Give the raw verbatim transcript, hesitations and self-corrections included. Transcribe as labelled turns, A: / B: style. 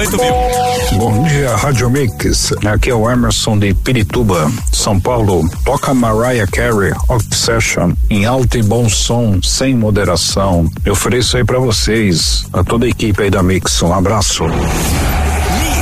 A: oito mil.
B: Bom dia, Rádio Mix. Aqui é o Emerson de Pirituba, São Paulo. Toca Mariah Carey, Obsession, em alto e bom som, sem moderação. Eu ofereço aí pra vocês, a toda a equipe aí da Mix. Um abraço.